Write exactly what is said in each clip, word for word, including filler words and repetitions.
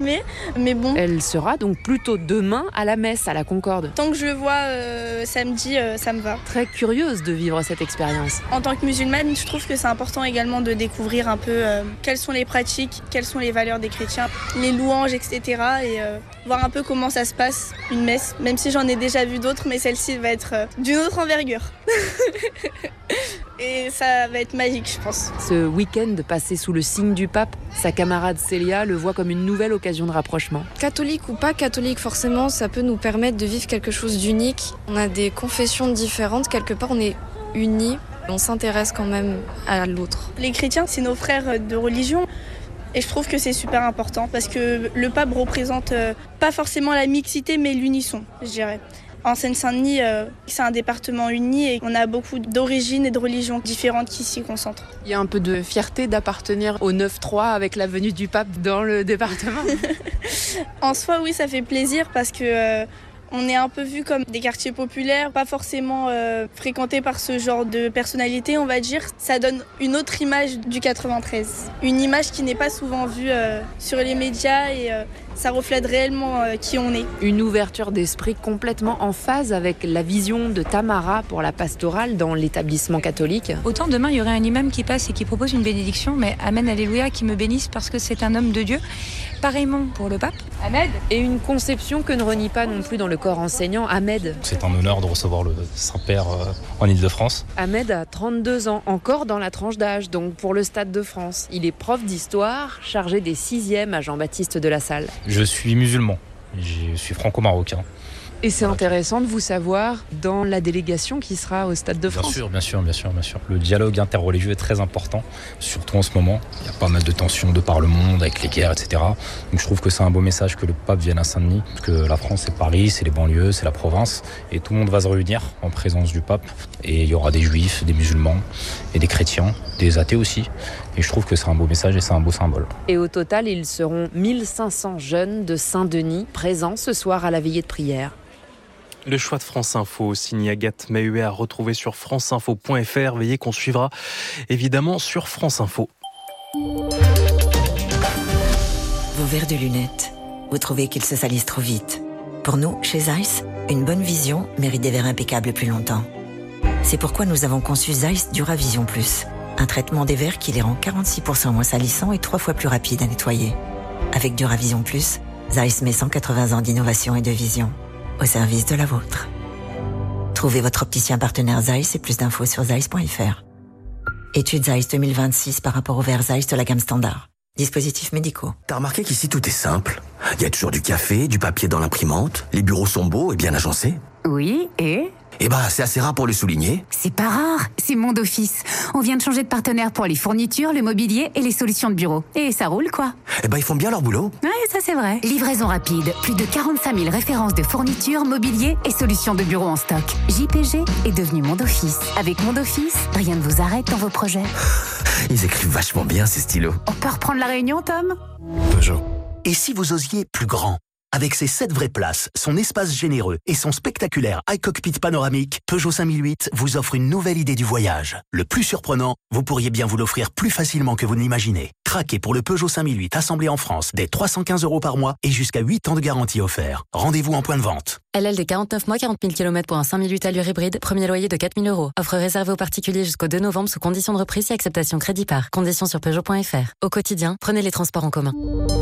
filmer, mais bon. Elle sera donc plutôt demain à la messe à la Concorde. Tant que je le vois euh, samedi, euh, ça me va. Très curieuse de vivre cette expérience. En tant que musulmane, je trouve que c'est important également de découvrir un peu euh, quelles sont les pratiques, quelles sont les valeurs des chrétiens, les louanges, et cetera. Et euh, voir un peu comment ça se passe, une messe, même si j'en ai déjà vu d'autres, mais celle-ci va être euh, d'une autre envergure. Et ça va être magique, je pense. Ce week-end passé sous le signe du pape, sa camarade Célia le voit comme une nouvelle occasion de rapprochement. Catholique ou pas catholique, forcément, ça peut nous permettre de vivre quelque chose d'unique. On a des confessions différentes, quelque part on est unis, on s'intéresse quand même à l'autre. Les chrétiens, c'est nos frères de religion. Et je trouve que c'est super important parce que le pape représente euh, pas forcément la mixité, mais l'unisson, je dirais. En Seine-Saint-Denis, euh, c'est un département uni et on a beaucoup d'origines et de religions différentes qui s'y concentrent. Il y a un peu de fierté d'appartenir au neuf trois avec la venue du pape dans le département. En soi, oui, ça fait plaisir parce que euh, on est un peu vu comme des quartiers populaires, pas forcément euh, fréquentés par ce genre de personnalité, on va dire. Ça donne une autre image du quatre-vingt-treize. Une image qui n'est pas souvent vue euh, sur les médias et euh, ça reflète réellement euh, qui on est. Une ouverture d'esprit complètement en phase avec la vision de Tamara pour la pastorale dans l'établissement catholique. Autant demain, il y aurait un imam qui passe et qui propose une bénédiction, mais Amen, Alléluia, qui me bénisse parce que c'est un homme de Dieu. Pareillement pour le pape. Ahmed. Et une conception que ne renie pas non plus dans le corps enseignant, Ahmed. C'est un honneur de recevoir le Saint-Père en Île-de-France. Ahmed a trente-deux ans, encore dans la tranche d'âge, donc pour le Stade de France. Il est prof d'histoire, chargé des sixièmes à Jean-Baptiste de la Salle. Je suis musulman, je suis franco-marocain. Et c'est intéressant de vous savoir dans la délégation qui sera au Stade de France. Bien sûr, bien sûr, bien sûr, bien sûr. Le dialogue interreligieux est très important, surtout en ce moment. Il y a pas mal de tensions de par le monde, avec les guerres, et cetera. Donc je trouve que c'est un beau message que le pape vienne à Saint-Denis, parce que la France, c'est Paris, c'est les banlieues, c'est la province, et tout le monde va se réunir en présence du pape. Et il y aura des juifs, des musulmans, et des chrétiens, des athées aussi. Et je trouve que c'est un beau message et c'est un beau symbole. Et au total, ils seront mille cinq cents jeunes de Saint-Denis présents ce soir à la veillée de prière. Le choix de France Info, signé Agathe Mahuet, à retrouver sur franceinfo point f r. Veillez qu'on suivra évidemment sur France Info. Vos verres de lunettes, vous trouvez qu'ils se salissent trop vite. Pour nous, chez Zeiss, une bonne vision mérite des verres impeccables plus longtemps. C'est pourquoi nous avons conçu Zeiss Duravision Plus, un traitement des verres qui les rend quarante-six pour cent moins salissants et trois fois plus rapides à nettoyer. Avec Duravision Plus, Zeiss met cent quatre-vingts ans d'innovation et de vision au service de la vôtre. Trouvez votre opticien partenaire Zeiss et plus d'infos sur zeiss point f r. Étude Zeiss deux mille vingt-six par rapport aux verres Zeiss de la gamme standard. Dispositifs médicaux. T'as remarqué qu'ici tout est simple? Il y a toujours du café, du papier dans l'imprimante, les bureaux sont beaux et bien agencés. Oui, et Eh bah, c'est assez rare pour le souligner. c'est pas rare, c'est Monde Office. On vient de changer de partenaire pour les fournitures, le mobilier et les solutions de bureau. Et ça roule, quoi. Eh bah, ils font bien leur boulot. Ouais, ça c'est vrai. Livraison rapide, plus de quarante-cinq mille références de fournitures, mobilier et solutions de bureau en stock. J P G est devenu Monde Office. Avec Monde Office, rien ne vous arrête dans vos projets. Ils écrivent vachement bien, ces stylos. On peut reprendre la réunion, Tom ? Peugeot. Et si vous osiez plus grand ? Avec ses sept vraies places, son espace généreux et son spectaculaire iCockpit panoramique, Peugeot cinq mille huit vous offre une nouvelle idée du voyage. Le plus surprenant, vous pourriez bien vous l'offrir plus facilement que vous ne l'imaginez. Craquez pour le Peugeot cinq mille huit assemblé en France dès trois cent quinze euros par mois et jusqu'à huit ans de garantie offert. Rendez-vous en point de vente. L L D quarante-neuf mois, quarante mille kilomètres pour un cinq mille huit allure hybride, premier loyer de quatre mille euros. Offre réservée aux particuliers jusqu'au deux novembre sous condition de reprise et acceptation crédit par. Conditions sur peugeot point f r. Au quotidien, prenez les transports en commun.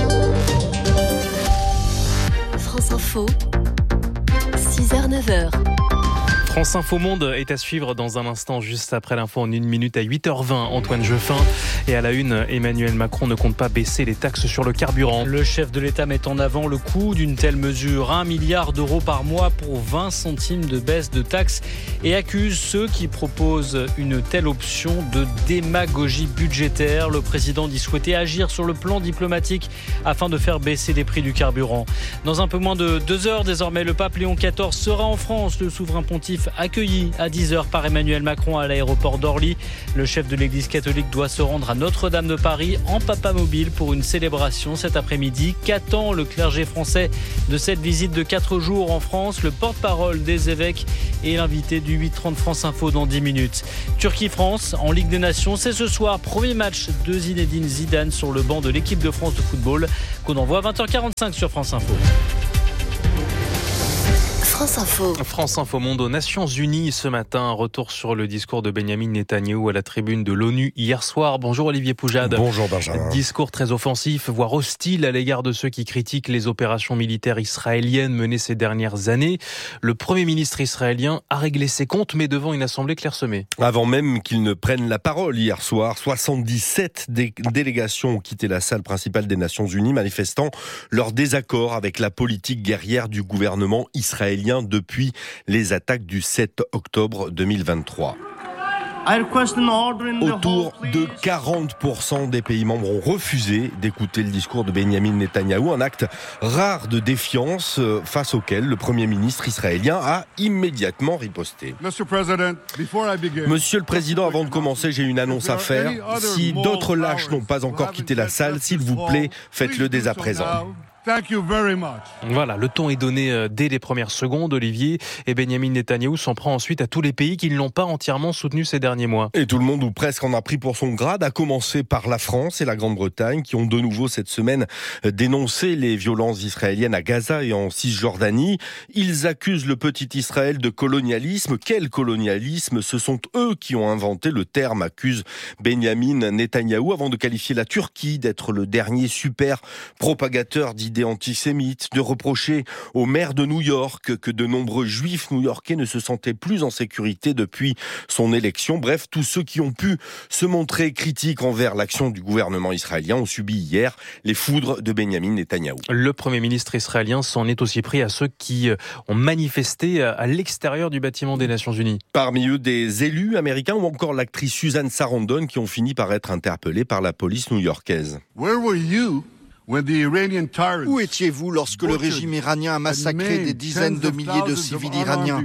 France Info, six heures neuf heures. France Info Monde est à suivre dans un instant, juste après l'info en une minute à huit heures vingt. Antoine Jeuffin. Et à la une, Emmanuel Macron ne compte pas baisser les taxes sur le carburant. Le chef de l'État met en avant le coût d'une telle mesure, un milliard d'euros par mois pour vingt centimes de baisse de taxes, et accuse ceux qui proposent une telle option de démagogie budgétaire. Le président dit souhaiter agir sur le plan diplomatique afin de faire baisser les prix du carburant. Dans un peu moins de deux heures désormais, le pape Léon quatorze sera en France. Le souverain pontife juifs accueillis à dix heures par Emmanuel Macron à l'aéroport d'Orly. Le chef de l'église catholique doit se rendre à Notre-Dame de Paris en papamobile pour une célébration cet après-midi. Qu'attend le clergé français de cette visite de quatre jours en France? Le porte-parole des évêques et l'invité du huit trente France Info dans dix minutes. Turquie-France en Ligue des Nations, c'est ce soir. Premier match de Zinedine Zidane sur le banc de l'équipe de France de football qu'on envoie à vingt heures quarante-cinq sur France Info. France Info. France Info Monde aux Nations Unies ce matin. Retour sur le discours de Benyamin Netanyahou à la tribune de l'ONU hier soir. Bonjour Olivier Poujade. Bonjour Benjamin. Discours très offensif, voire hostile à l'égard de ceux qui critiquent les opérations militaires israéliennes menées ces dernières années. Le Premier ministre israélien a réglé ses comptes, mais devant une assemblée clairsemée. Avant même qu'il ne prenne la parole hier soir, soixante-dix-sept dé- délégations ont quitté la salle principale des Nations Unies, manifestant leur désaccord avec la politique guerrière du gouvernement israélien depuis les attaques du sept octobre deux mille vingt-trois. Autour de quarante pour cent des pays membres ont refusé d'écouter le discours de Benyamin Netanyahou, un acte rare de défiance face auquel le Premier ministre israélien a immédiatement riposté. Monsieur le Président, avant de commencer, j'ai une annonce à faire. Si d'autres lâches n'ont pas encore quitté la salle, s'il vous plaît, faites-le dès à présent. Thank you very much. Voilà, le ton est donné dès les premières secondes, Olivier, et Benyamin Netanyahou s'en prend ensuite à tous les pays qui ne l'ont pas entièrement soutenu ces derniers mois. Et tout le monde, ou presque, en a pris pour son grade, à commencer par la France et la Grande-Bretagne, qui ont de nouveau cette semaine dénoncé les violences israéliennes à Gaza et en Cisjordanie. Ils accusent le petit Israël de colonialisme. Quel colonialisme? Ce sont eux qui ont inventé le terme, accuse Benyamin Netanyahou, avant de qualifier la Turquie d'être le dernier super propagateur d'idées antisémites, de reprocher au maire de New York que de nombreux juifs new-yorkais ne se sentaient plus en sécurité depuis son élection. Bref, tous ceux qui ont pu se montrer critiques envers l'action du gouvernement israélien ont subi hier les foudres de Benyamin Netanyahou. Le Premier ministre israélien s'en est aussi pris à ceux qui ont manifesté à l'extérieur du bâtiment des Nations Unies. Parmi eux, des élus américains ou encore l'actrice Susan Sarandon qui ont fini par être interpellés par la police new-yorkaise. Where were you? Où étiez-vous lorsque le régime iranien a massacré des dizaines de milliers de civils iraniens?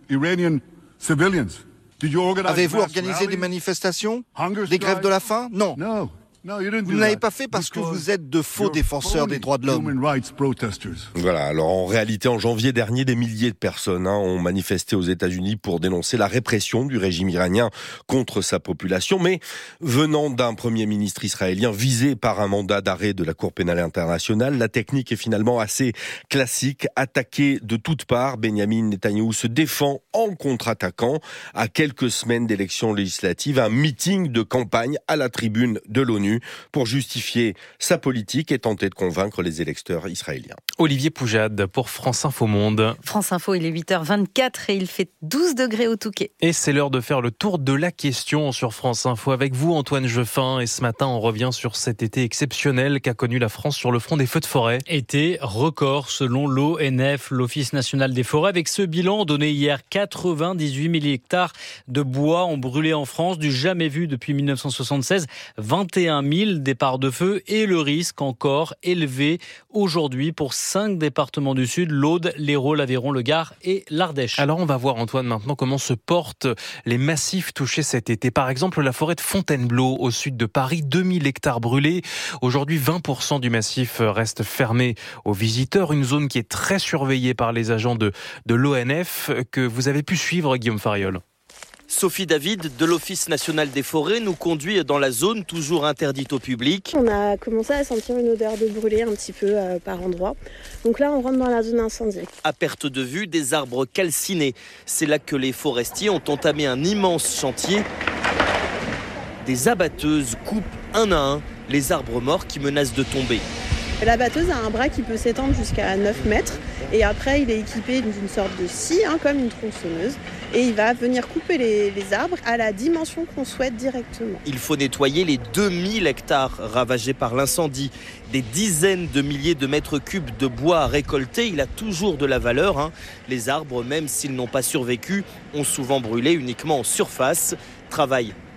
Avez-vous organisé des manifestations? Des grèves de la faim? Non. Vous ne l'avez pas fait parce que vous êtes de faux défenseurs des droits de l'homme. Voilà, alors en réalité, en janvier dernier, des milliers de personnes hein, ont manifesté aux États-Unis pour dénoncer la répression du régime iranien contre sa population. Mais venant d'un Premier ministre israélien visé par un mandat d'arrêt de la Cour pénale internationale, la technique est finalement assez classique. Attaqué de toutes parts, Benyamin Netanyahou se défend en contre-attaquant. À quelques semaines d'élections législatives, un meeting de campagne à la tribune de l'ONU pour justifier sa politique et tenter de convaincre les électeurs israéliens. Olivier Poujade pour France Info Monde. France Info, il est huit heures vingt-quatre et il fait douze degrés au Touquet. Et c'est l'heure de faire le tour de la question sur France Info avec vous, Antoine Jeffin. Et ce matin, on revient sur cet été exceptionnel qu'a connu la France sur le front des feux de forêt. Été record selon l'O N F, l'Office national des forêts. Avec ce bilan donné hier, quatre-vingt-dix-huit mille hectares de bois ont brûlé en France, du jamais vu depuis mille neuf cent soixante-seize. vingt et un mille départs de feu et le risque encore élevé aujourd'hui pour cinq départements du Sud, l'Aude, l'Hérault, l'Aveyron, le Gard et l'Ardèche. Alors on va voir, Antoine, maintenant comment se portent les massifs touchés cet été. Par exemple, la forêt de Fontainebleau au sud de Paris, deux mille hectares brûlés. Aujourd'hui, vingt pour cent du massif reste fermé aux visiteurs. Une zone qui est très surveillée par les agents de, de l'O N F que vous avez pu suivre, Guillaume Fariol. Sophie David de l'Office national des forêts nous conduit dans la zone toujours interdite au public. On a commencé à sentir une odeur de brûlé un petit peu euh, par endroit. Donc là, on rentre dans la zone incendie. À perte de vue, des arbres calcinés. C'est là que les forestiers ont entamé un immense chantier. Des abatteuses coupent un à un les arbres morts qui menacent de tomber. La batteuse a un bras qui peut s'étendre jusqu'à neuf mètres et après il est équipé d'une sorte de scie, hein, comme une tronçonneuse, et il va venir couper les, les arbres à la dimension qu'on souhaite directement. Il faut nettoyer les deux mille hectares ravagés par l'incendie. Des dizaines de milliers de mètres cubes de bois à récolter, il a toujours de la valeur. Hein. Les arbres, même s'ils n'ont pas survécu, ont souvent brûlé uniquement en surface. Travail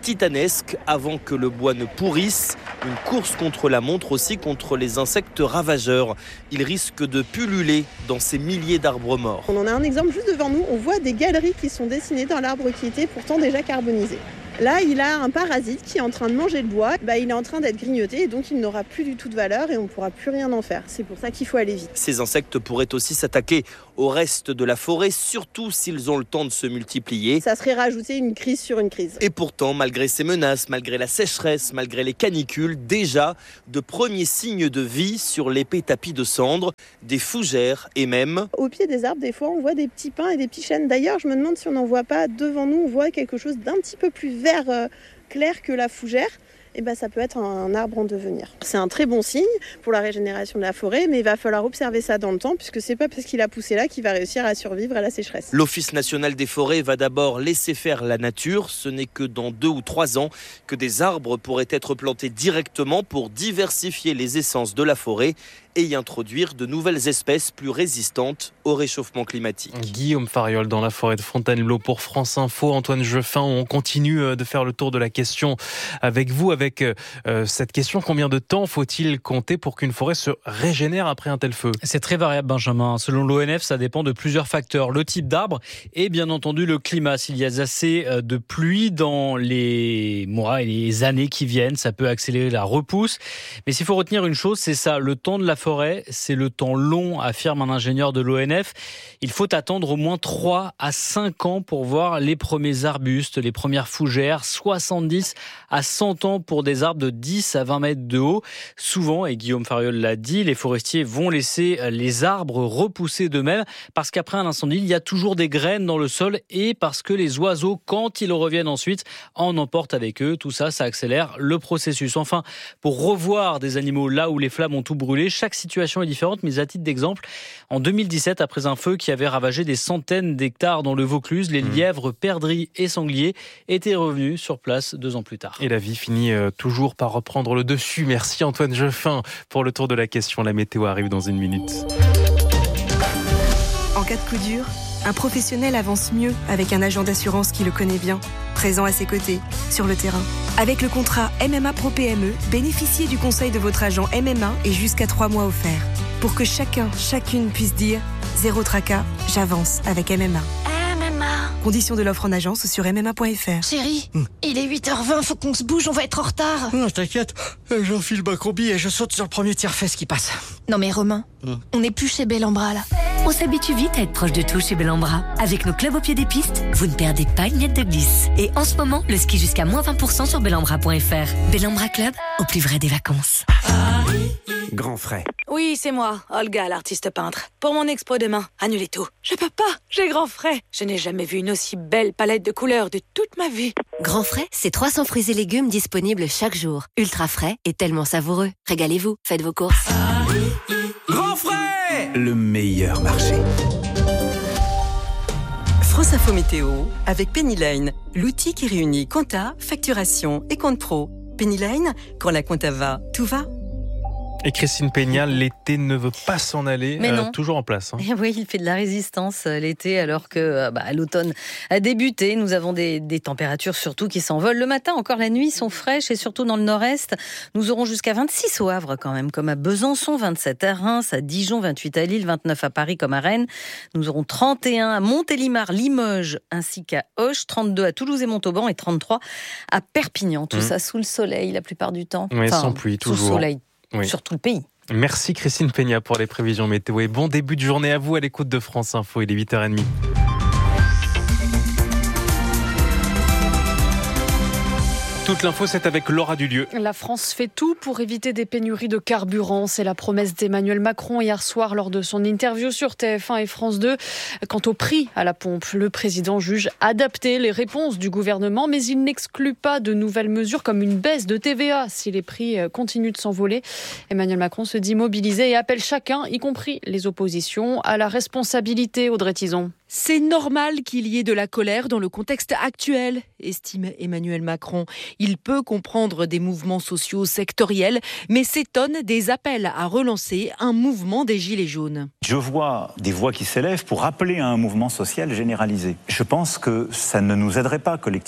titanesque avant que le bois ne pourrisse. Une course contre la montre aussi contre les insectes ravageurs. Ils risquent de pulluler dans ces milliers d'arbres morts. On en a un exemple juste devant nous. On voit des galeries qui sont dessinées dans l'arbre qui était pourtant déjà carbonisé. Là, il a un parasite qui est en train de manger le bois. Bah, il est en train d'être grignoté et donc il n'aura plus du tout de valeur et on ne pourra plus rien en faire. C'est pour ça qu'il faut aller vite. Ces insectes pourraient aussi s'attaquer au reste de la forêt, surtout s'ils ont le temps de se multiplier. Ça serait rajouter une crise sur une crise. Et pourtant, malgré ces menaces, malgré la sécheresse, malgré les canicules, déjà de premiers signes de vie sur l'épais tapis de cendres, des fougères et même... Au pied des arbres, des fois, on voit des petits pins et des petits chênes. D'ailleurs, je me demande si on n'en voit pas devant nous, on voit quelque chose d'un petit peu plus vert euh, clair que la fougère. Et ben, ça peut être un arbre en devenir. C'est un très bon signe pour la régénération de la forêt, mais il va falloir observer ça dans le temps, puisque c'est pas parce qu'il a poussé là qu'il va réussir à survivre à la sécheresse. L'Office national des forêts va d'abord laisser faire la nature. Ce n'est que dans deux ou trois ans que des arbres pourraient être plantés directement pour diversifier les essences de la forêt et y introduire de nouvelles espèces plus résistantes au réchauffement climatique. Guillaume Fariol dans la forêt de Fontainebleau pour France Info. Antoine Jeffin, on continue de faire le tour de la question avec vous, avec euh, cette question: combien de temps faut-il compter pour qu'une forêt se régénère après un tel feu? C'est très variable, Benjamin. Selon l'O N F, ça dépend de plusieurs facteurs. Le type d'arbre et bien entendu le climat. S'il y a assez de pluie dans les mois et les années qui viennent, ça peut accélérer la repousse. Mais s'il faut retenir une chose, c'est ça, le temps de la forêt, c'est le temps long, affirme un ingénieur de l'O N F. Il faut attendre au moins trois à cinq ans pour voir les premiers arbustes, les premières fougères, soixante-dix à cent ans pour des arbres de dix à vingt mètres de haut. Souvent, et Guillaume Fariol l'a dit, les forestiers vont laisser les arbres repousser d'eux-mêmes parce qu'après un incendie, il y a toujours des graines dans le sol et parce que les oiseaux, quand ils reviennent ensuite, en emportent avec eux. Tout ça, ça accélère le processus. Enfin, pour revoir des animaux là où les flammes ont tout brûlé, chaque situation est différente, mais à titre d'exemple, en deux mille dix-sept, après un feu qui avait ravagé des centaines d'hectares dans le Vaucluse, les lièvres, perdrix et sangliers étaient revenus sur place deux ans plus tard. Et la vie finit euh, toujours par reprendre le dessus. Merci Antoine Jeffin pour le tour de la question. La météo arrive dans une minute. En cas de coup dur, un professionnel avance mieux avec un agent d'assurance qui le connaît bien, présent à ses côtés, sur le terrain. Avec le contrat M M A Pro P M E, bénéficiez du conseil de votre agent M M A et jusqu'à trois mois offerts. Pour que chacun, chacune puisse dire « Zéro tracas, j'avance avec M M A ». M M A. Conditions de l'offre en agence sur m m a point f r. Chérie, mmh. il est huit heures vingt, faut qu'on se bouge, on va être en retard. Non, t'inquiète, j'enfile ma combi et je saute sur le premier tire-fesse qui passe. Non mais Romain, mmh. on n'est plus chez Bellambra là. On s'habitue vite à être proche de tout chez Bellambra. Avec nos clubs au pied des pistes, vous ne perdez pas une miette de glisse. Et en ce moment, le ski jusqu'à moins vingt pour cent sur bellambra point f r. Bellambra Club, au plus vrai des vacances. Grand frais. Oui, c'est moi, Olga, l'artiste peintre. Pour mon expo demain, annulez tout. Je peux pas, j'ai grand frais. Je n'ai jamais vu une aussi belle palette de couleurs de toute ma vie. Grand frais, c'est trois cents fruits et légumes disponibles chaque jour. Ultra frais et tellement savoureux. Régalez-vous, faites vos courses. Grand frais, le meilleur marché. France Info Météo avec Pennyline, l'outil qui réunit compta, facturation et compte pro. Pennyline, quand la compta va, tout va. Et Christine Peña, l'été ne veut pas s'en aller, Mais non. euh, toujours en place. Hein. Oui, il fait de la résistance l'été alors que bah, l'automne a débuté. Nous avons des, des températures surtout qui s'envolent. Le matin, encore la nuit, sont fraîches et surtout dans le nord-est. Nous aurons jusqu'à vingt-six au Havre quand même, comme à Besançon, vingt-sept à Reims, à Dijon, vingt-huit à Lille, vingt-neuf à Paris comme à Rennes. Nous aurons trente et un à Montélimar, Limoges ainsi qu'à Auch, trente-deux à Toulouse et Montauban et trente-trois à Perpignan. Tout mmh. ça sous le soleil la plupart du temps. Oui, enfin, sans pluie, toujours. Sous le soleil. Oui. Sur tout le pays. Merci Christine Peña pour les prévisions météo et bon début de journée à vous à l'écoute de France Info. Il est huit heures trente. Toute l'info, c'est avec Laura Dulieu. La France fait tout pour éviter des pénuries de carburant. C'est la promesse d'Emmanuel Macron hier soir lors de son interview sur T F un et France deux. Quant au prix à la pompe, le président juge adapter les réponses du gouvernement, mais il n'exclut pas de nouvelles mesures comme une baisse de T V A si les prix continuent de s'envoler. Emmanuel Macron se dit mobilisé et appelle chacun, y compris les oppositions, à la responsabilité. Audrey Tison. C'est normal qu'il y ait de la colère dans le contexte actuel, estime Emmanuel Macron. Il peut comprendre des mouvements sociaux sectoriels, mais s'étonne des appels à relancer un mouvement des Gilets jaunes. Je vois des voix qui s'élèvent pour appeler à un mouvement social généralisé. Je pense que ça ne nous aiderait pas collectivement.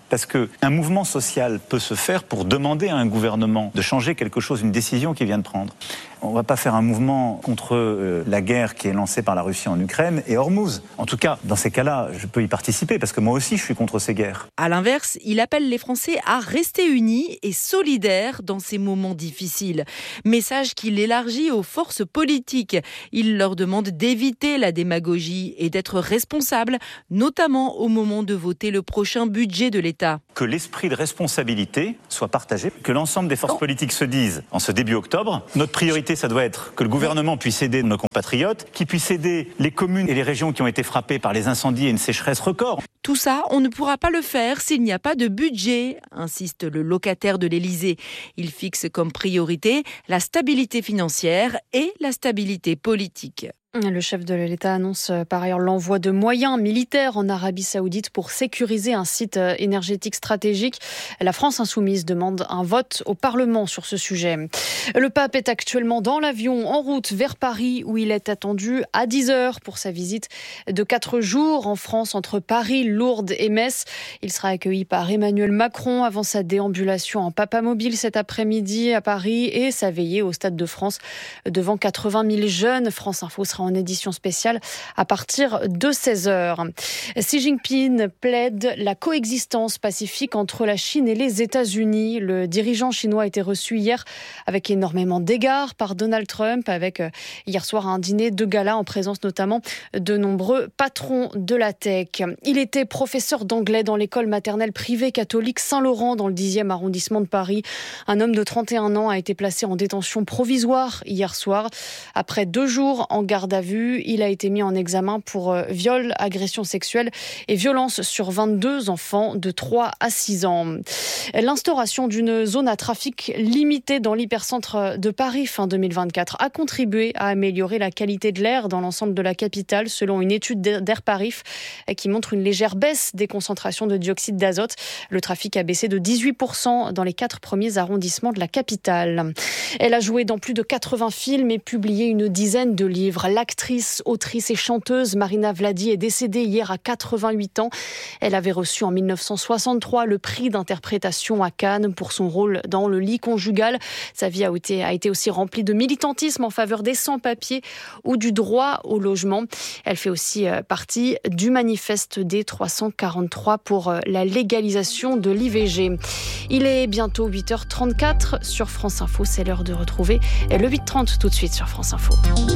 Parce qu'un mouvement social peut se faire pour demander à un gouvernement de changer quelque chose, une décision qu'il vient de prendre. On ne va pas faire un mouvement contre euh, la guerre qui est lancée par la Russie en Ukraine et Hormuz. En tout cas, dans ces cas-là, je peux y participer parce que moi aussi, je suis contre ces guerres. À l'inverse, il appelle les Français à rester unis et solidaires dans ces moments difficiles. Message qu'il élargit aux forces politiques. Il leur demande d'éviter la démagogie et d'être responsables, notamment au moment de voter le prochain budget de l'État. Que l'esprit de responsabilité soit partagé, que l'ensemble des forces oh. politiques se disent, en ce début octobre, notre priorité, ça doit être que le gouvernement puisse aider nos compatriotes, qu'il puisse aider les communes et les régions qui ont été frappées par les incendies et une sécheresse record. Tout ça, on ne pourra pas le faire s'il n'y a pas de budget, insiste le locataire de l'Élysée. Il fixe comme priorité la stabilité financière et la stabilité politique. Le chef de l'État annonce par ailleurs l'envoi de moyens militaires en Arabie Saoudite pour sécuriser un site énergétique stratégique. La France insoumise demande un vote au Parlement sur ce sujet. Le pape est actuellement dans l'avion en route vers Paris où il est attendu à dix heures pour sa visite de quatre jours en France entre Paris, Lourdes et Metz. Il sera accueilli par Emmanuel Macron avant sa déambulation en papamobile cet après-midi à Paris et sa veillée au Stade de France devant quatre-vingt mille jeunes. France Info sera en édition spéciale à partir de seize heures. Xi Jinping plaide la coexistence pacifique entre la Chine et les États-Unis. Le dirigeant chinois a été reçu hier avec énormément d'égards par Donald Trump, avec hier soir un dîner de gala en présence notamment de nombreux patrons de la tech. Il était professeur d'anglais dans l'école maternelle privée catholique Saint-Laurent dans le dixième arrondissement de Paris. Un homme de trente et un ans a été placé en détention provisoire hier soir. Après deux jours en garde à vue, il a été mis en examen pour viol, agression sexuelle et violence sur vingt-deux enfants de trois à six ans. L'instauration d'une zone à trafic limité dans l'hypercentre de Paris fin deux mille vingt-quatre a contribué à améliorer la qualité de l'air dans l'ensemble de la capitale, selon une étude d'Airparif qui montre une légère baisse des concentrations de dioxyde d'azote. Le trafic a baissé de dix-huit pour cent dans les quatre premiers arrondissements de la capitale. Elle a joué dans plus de quatre-vingts films et publié une dizaine de livres. L'actrice, autrice et chanteuse Marina Vladi est décédée hier à quatre-vingt-huit ans. Elle avait reçu en mille neuf cent soixante-trois le prix d'interprétation à Cannes pour son rôle dans Le lit conjugal. Sa vie a été, a été aussi remplie de militantisme en faveur des sans-papiers ou du droit au logement. Elle fait aussi partie du manifeste des trois cent quarante-trois pour la légalisation de l'I V G. Il est bientôt huit heures trente-quatre sur France Info. C'est l'heure de retrouver le huit heures trente tout de suite sur France Info.